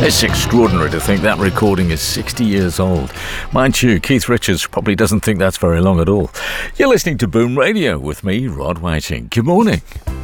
It's extraordinary to think that recording is 60 years old. Mind you, Keith Richards probably doesn't think that's very long at all. You're listening to Boom Radio with me, Rod Whiting. Good morning.